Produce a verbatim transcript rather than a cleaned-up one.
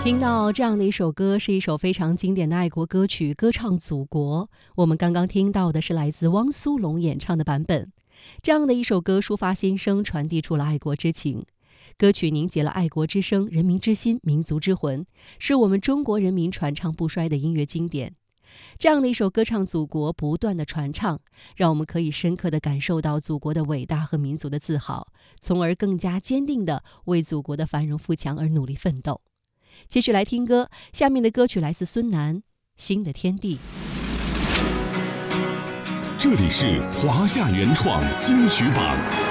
听到这样的一首歌，是一首非常经典的爱国歌曲《歌唱祖国》。我们刚刚听到的是来自汪苏泷演唱的版本。这样的一首歌抒发心声，传递出了爱国之情。歌曲凝结了爱国之声、人民之心、民族之魂，是我们中国人民传唱不衰的音乐经典。这样的一首歌唱祖国，不断的传唱，让我们可以深刻地感受到祖国的伟大和民族的自豪，从而更加坚定地为祖国的繁荣富强而努力奋斗。继续来听歌，下面的歌曲来自孙楠，《新的天地》。 这里是华夏原创金曲榜。